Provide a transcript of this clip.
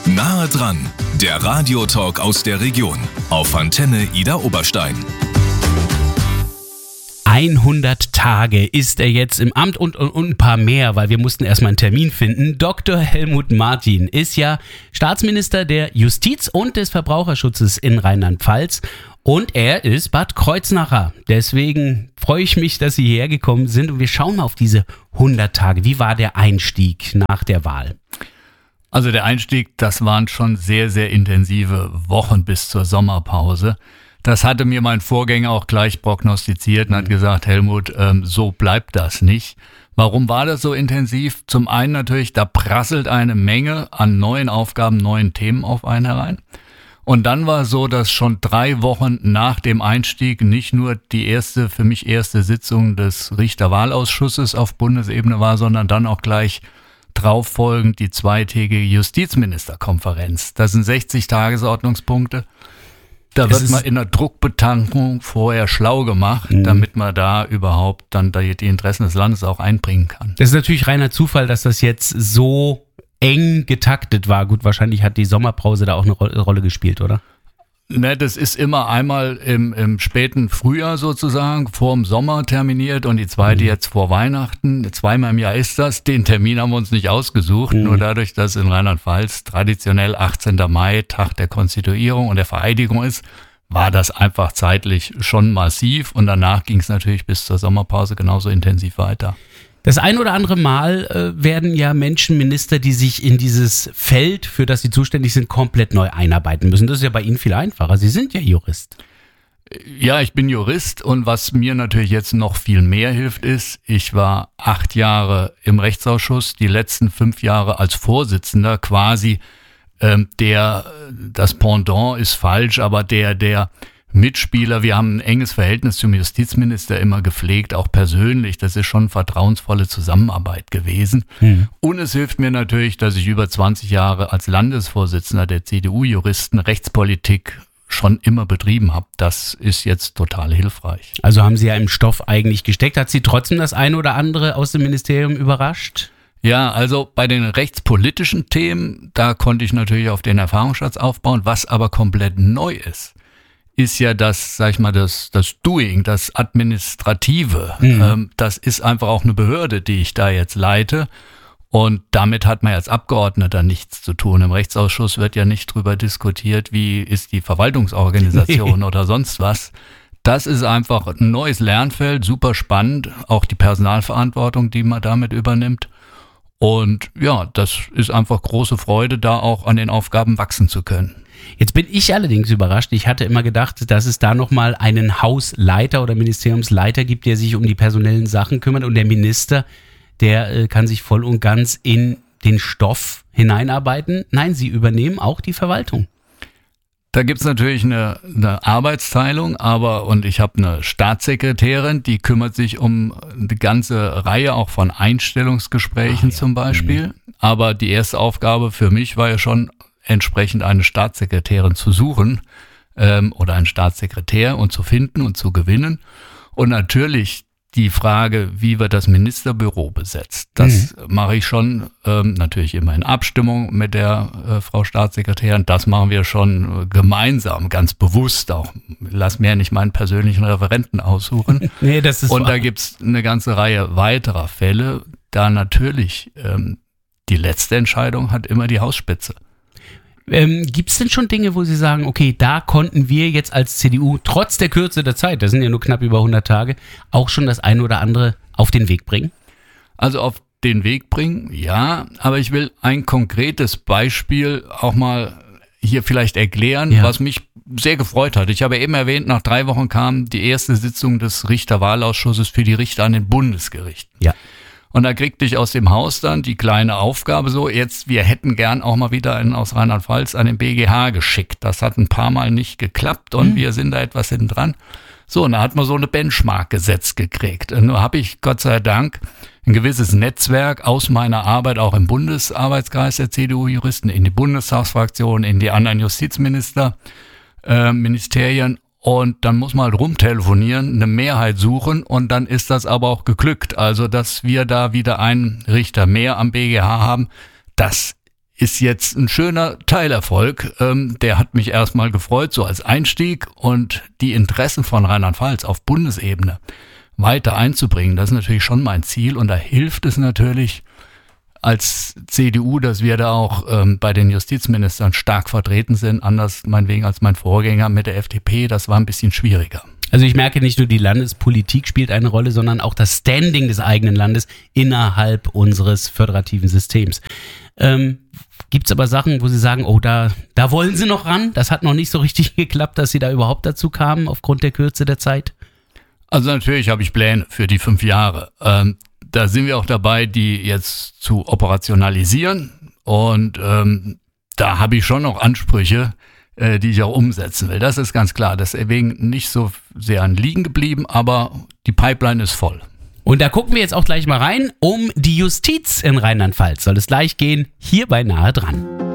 Nahe dran, der Radiotalk aus der Region auf Antenne Ida Oberstein. 100 Tage ist er jetzt im Amt und ein paar mehr, weil wir mussten erstmal einen Termin finden. Dr. Helmut Martin ist ja Staatsminister der Justiz und des Verbraucherschutzes in Rheinland-Pfalz und er ist Bad Kreuznacher. Deswegen freue ich mich, dass Sie hierher gekommen sind und wir schauen mal auf diese 100 Tage. Wie war der Einstieg nach der Wahl? Also der Einstieg, das waren schon sehr, sehr intensive Wochen bis zur Sommerpause. Das hatte mir mein Vorgänger auch gleich prognostiziert und hat gesagt, Helmut, so bleibt das nicht. Warum war das so intensiv? Zum einen natürlich, da prasselt eine Menge an neuen Aufgaben, neuen Themen auf einen herein. Und dann war es so, dass schon 3 Wochen nach dem Einstieg nicht nur die für mich erste Sitzung des Richterwahlausschusses auf Bundesebene war, sondern dann auch gleich drauf folgend die 2-tägige Justizministerkonferenz. Das sind 60 Tagesordnungspunkte. Da wird man in der Druckbetankung vorher schlau gemacht, damit man da überhaupt dann die Interessen des Landes auch einbringen kann. Das ist natürlich reiner Zufall, dass das jetzt so eng getaktet war. Gut, wahrscheinlich hat die Sommerpause da auch eine Rolle gespielt, oder? Ne, das ist immer einmal im späten Frühjahr sozusagen, vor dem Sommer terminiert und die zweite jetzt vor Weihnachten. 2-mal im Jahr ist das. Den Termin haben wir uns nicht ausgesucht, nur dadurch, dass in Rheinland-Pfalz traditionell 18. Mai, Tag der Konstituierung und der Vereidigung ist, war das einfach zeitlich schon massiv und danach ging es natürlich bis zur Sommerpause genauso intensiv weiter. Das ein oder andere Mal werden ja Menschen Minister, die sich in dieses Feld, für das sie zuständig sind, komplett neu einarbeiten müssen. Das ist ja bei Ihnen viel einfacher. Sie sind ja Jurist. Ja, ich bin Jurist und was mir natürlich jetzt noch viel mehr hilft ist, ich war 8 Jahre im Rechtsausschuss, die letzten 5 Jahre als Vorsitzender quasi, das Pendant ist falsch, aber der Mitspieler, wir haben ein enges Verhältnis zum Justizminister immer gepflegt, auch persönlich. Das ist schon vertrauensvolle Zusammenarbeit gewesen. Und es hilft mir natürlich, dass ich über 20 Jahre als Landesvorsitzender der CDU-Juristen Rechtspolitik schon immer betrieben habe. Das ist jetzt total hilfreich. Also haben Sie ja im Stoff eigentlich gesteckt. Hat Sie trotzdem das eine oder andere aus dem Ministerium überrascht? Ja, also bei den rechtspolitischen Themen, da konnte ich natürlich auf den Erfahrungsschatz aufbauen. Was aber komplett neu ist ja das, sag ich mal, das Doing, das Administrative. Das ist einfach auch eine Behörde, die ich da jetzt leite. Und damit hat man als Abgeordneter nichts zu tun. Im Rechtsausschuss wird ja nicht drüber diskutiert, wie ist die Verwaltungsorganisation oder sonst was. Das ist einfach ein neues Lernfeld, super spannend. Auch die Personalverantwortung, die man damit übernimmt. Und ja, das ist einfach große Freude, da auch an den Aufgaben wachsen zu können. Jetzt bin ich allerdings überrascht. Ich hatte immer gedacht, dass es da nochmal einen Hausleiter oder Ministeriumsleiter gibt, der sich um die personellen Sachen kümmert. Und der Minister, der kann sich voll und ganz in den Stoff hineinarbeiten. Nein, Sie übernehmen auch die Verwaltung. Da gibt's natürlich eine Arbeitsteilung, und ich habe eine Staatssekretärin, die kümmert sich um eine ganze Reihe auch von Einstellungsgesprächen zum Beispiel. Aber die erste Aufgabe für mich war ja schon, entsprechend eine Staatssekretärin zu suchen oder einen Staatssekretär und zu finden und zu gewinnen. Und natürlich die Frage, wie wird das Ministerbüro besetzt, das mache ich schon natürlich immer in Abstimmung mit der Frau Staatssekretärin. Das machen wir schon gemeinsam, ganz bewusst auch. Lass mir ja nicht meinen persönlichen Referenten aussuchen. Nee, das ist und wahr. Da gibt's eine ganze Reihe weiterer Fälle, da natürlich die letzte Entscheidung hat immer die Hausspitze. Gibt es denn schon Dinge, wo Sie sagen, okay, da konnten wir jetzt als CDU trotz der Kürze der Zeit, das sind ja nur knapp über 100 Tage, auch schon das eine oder andere auf den Weg bringen? Also auf den Weg bringen, ja, aber ich will ein konkretes Beispiel auch mal hier vielleicht erklären, was mich sehr gefreut hat. Ich habe eben erwähnt, nach 3 Wochen kam die erste Sitzung des Richterwahlausschusses für die Richter an den Bundesgerichten. Ja. Und da kriegte ich aus dem Haus dann die kleine Aufgabe so, wir hätten gern auch mal wieder einen aus Rheinland-Pfalz an den BGH geschickt. Das hat ein paar Mal nicht geklappt und wir sind da etwas hinten dran. So, und da hat man so eine Benchmark gesetzt gekriegt. Und nur habe ich Gott sei Dank ein gewisses Netzwerk aus meiner Arbeit auch im Bundesarbeitskreis der CDU-Juristen, in die Bundestagsfraktion, in die anderen Ministerien. Und dann muss man halt rumtelefonieren, eine Mehrheit suchen und dann ist das aber auch geglückt. Also, dass wir da wieder einen Richter mehr am BGH haben, das ist jetzt ein schöner Teilerfolg. Der hat mich erstmal gefreut, so als Einstieg, und die Interessen von Rheinland-Pfalz auf Bundesebene weiter einzubringen. Das ist natürlich schon mein Ziel, und da hilft es natürlich als CDU, dass wir da auch bei den Justizministern stark vertreten sind, anders meinetwegen als mein Vorgänger mit der FDP. Das war ein bisschen schwieriger. Also ich merke, nicht nur die Landespolitik spielt eine Rolle, sondern auch das Standing des eigenen Landes innerhalb unseres föderativen Systems. Gibt es aber Sachen, wo Sie sagen, oh, da wollen Sie noch ran? Das hat noch nicht so richtig geklappt, dass Sie da überhaupt dazu kamen, aufgrund der Kürze der Zeit? Also natürlich habe ich Pläne für die 5 Jahre. Da sind wir auch dabei, die jetzt zu operationalisieren. Und da habe ich schon noch Ansprüche, die ich auch umsetzen will. Das ist ganz klar. Deswegen nicht so sehr an liegen geblieben, aber die Pipeline ist voll. Und da gucken wir jetzt auch gleich mal rein. Um die Justiz in Rheinland-Pfalz soll es gleich gehen, hier bei Nahe dran.